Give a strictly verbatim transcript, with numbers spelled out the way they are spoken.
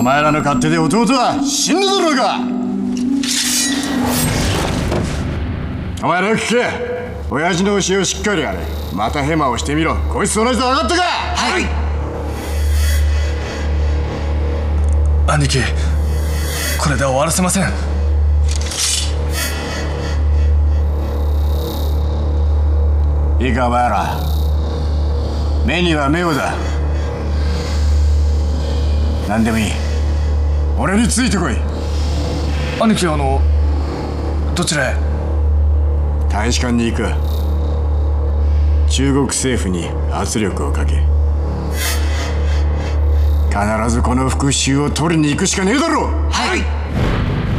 お前らの勝手で弟は死ぬだろうが。お前らよく聞け。親父の教えをしっかりやれ。またヘマをしてみろ。こいつと同じだ。分かったか。 はい。 兄貴、これで終わらせません。 いいかお前ら、目には目をだ。何でもいい、俺についてこい。 兄貴、あのどちらへ？ 大使館に行く。中国政府に圧力をかけ、必ずこの復讐を取りに行くしかねえだろう。 はい。